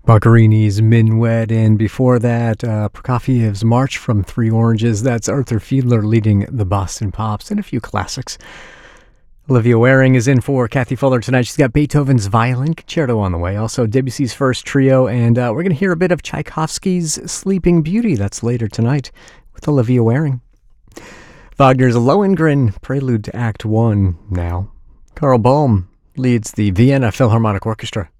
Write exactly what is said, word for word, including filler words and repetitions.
Boccherini's Minuet, and before that, uh, Prokofiev's March from Three Oranges. That's Arthur Fiedler leading the Boston Pops, and a few classics. Olivia Waring is in for Kathy Fuller tonight. She's got Beethoven's Violin Concerto on the way, also Debussy's First Trio, and uh, we're going to hear a bit of Tchaikovsky's Sleeping Beauty. That's later tonight with Olivia Waring. Wagner's Lohengrin, prelude to Act One now. Carl Boehm leads the Vienna Philharmonic Orchestra.